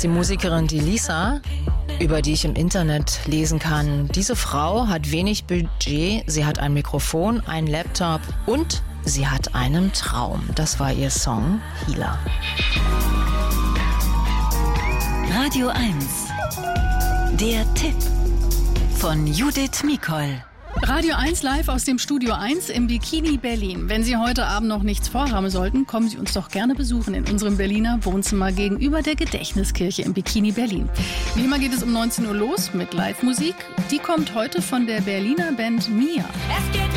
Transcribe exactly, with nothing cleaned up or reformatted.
ist die Musikerin die Lisa, über die ich im Internet lesen kann. Diese Frau hat wenig Budget, sie hat ein Mikrofon, einen Laptop und sie hat einen Traum. Das war ihr Song Healer. Radio eins. Der Tipp von Judith Mikol. Radio eins live aus dem Studio eins im Bikini Berlin. Wenn Sie heute Abend noch nichts vorhaben sollten, kommen Sie uns doch gerne besuchen in unserem Berliner Wohnzimmer gegenüber der Gedächtniskirche im Bikini Berlin. Wie immer geht es um neunzehn Uhr los mit Live-Musik. Die kommt heute von der Berliner Band Mia.